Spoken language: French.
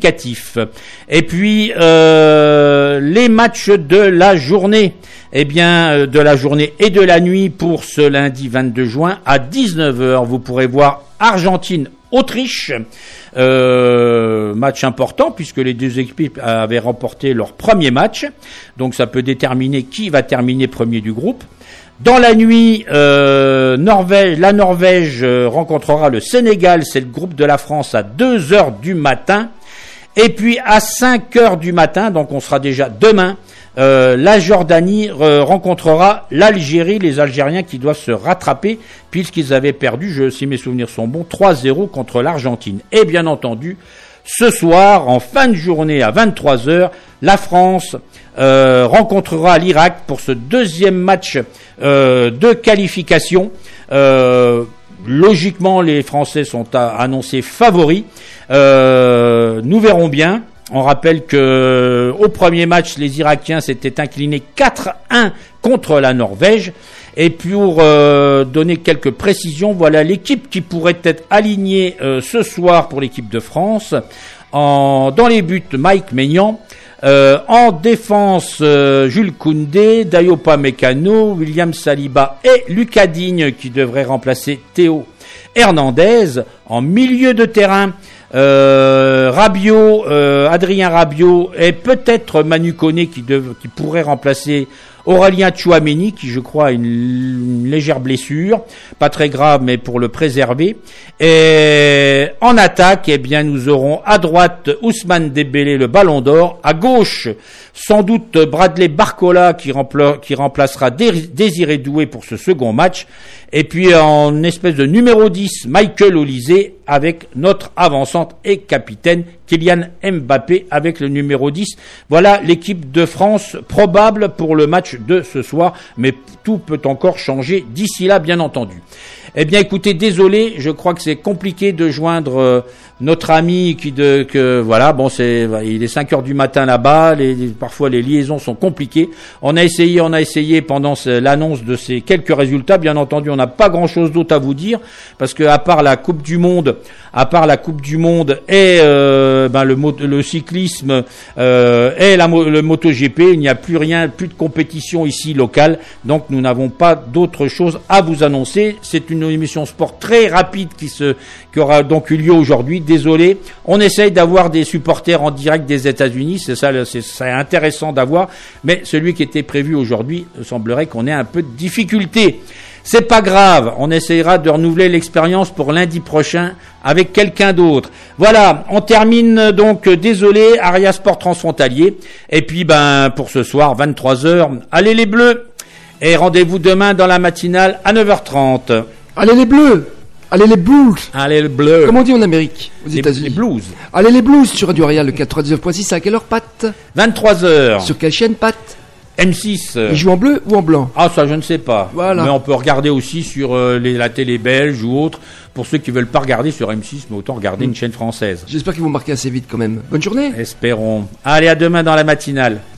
qualificatif. Et puis les matchs de la journée. Eh bien, de la journée et de la nuit pour ce lundi 22 juin à 19h, vous pourrez voir Argentine-Autriche. Match important puisque les deux équipes avaient remporté leur premier match. Donc ça peut déterminer qui va terminer premier du groupe. Dans la nuit, la Norvège rencontrera le Sénégal, c'est le groupe de la France à 2h du matin. Et puis à 5h du matin, donc on sera déjà demain, la Jordanie rencontrera l'Algérie, les Algériens qui doivent se rattraper puisqu'ils avaient perdu, si mes souvenirs sont bons, 3-0 contre l'Argentine. Et bien entendu, ce soir, en fin de journée à 23h, la France rencontrera l'Irak pour ce deuxième match de qualification. Logiquement, les Français sont annoncés favoris. Nous verrons bien. On rappelle que au premier match, les Irakiens s'étaient inclinés 4-1 contre la Norvège. Et pour donner quelques précisions, voilà l'équipe qui pourrait être alignée ce soir pour l'équipe de France. Dans les buts, Mike Maignan. En défense, Jules Koundé, Dayo Upamecano, William Saliba et Lucas Digne qui devrait remplacer Théo Hernandez. En milieu de terrain, Rabiot, Adrien Rabiot et peut-être Manu Koné qui pourrait remplacer Aurélien Tchouaméni qui je crois a une légère blessure, pas très grave mais pour le préserver. Et en attaque, eh bien nous aurons à droite Ousmane Dembélé, le Ballon d'Or, à gauche sans doute Bradley Barcola qui remplacera Désiré Doué pour ce second match. Et puis en espèce de numéro 10, Michael Olise avec notre avançante et capitaine Kylian Mbappé avec le numéro 10. Voilà l'équipe de France probable pour le match de ce soir, mais tout peut encore changer d'ici là, bien entendu. Eh bien, écoutez, désolé, je crois que c'est compliqué de joindre notre ami il est 5h du matin là-bas, parfois les liaisons sont compliquées. On a essayé pendant l'annonce de ces quelques résultats. Bien entendu, on n'a pas grand-chose d'autre à vous dire parce que à part la Coupe du Monde et le cyclisme et le MotoGP, il n'y a plus de compétition ici locale. Donc nous n'avons pas d'autre chose à vous annoncer. C'est une émission sport très rapide qui aura donc eu lieu aujourd'hui. Désolé, on essaye d'avoir des supporters en direct des États-Unis, c'est intéressant d'avoir, mais celui qui était prévu aujourd'hui, il semblerait qu'on ait un peu de difficulté. C'est pas grave, on essayera de renouveler l'expérience pour lundi prochain avec quelqu'un d'autre. Voilà, on termine donc, désolé, Aria Sport Transfrontalier. Et puis pour ce soir, 23h, allez les Bleus. Et rendez-vous demain dans la matinale à 9h30. Allez les Bleus. Allez les Blues. Allez les Bleus. Comment on dit en Amérique, aux États-Unis? Les Blues. Allez les Blues sur Radio Arial, le 99.6. À quelle heure, Pat? 23h. Sur quelle chaîne, Pat? M6. Il joue en bleu ou en blanc? Ah, ça, je ne sais pas. Voilà. Mais on peut regarder aussi sur la télé belge ou autre. Pour ceux qui veulent pas regarder sur M6, mais autant regarder une chaîne française. J'espère qu'ils vont marquer assez vite quand même. Bonne journée. Espérons. Allez, à demain dans la matinale.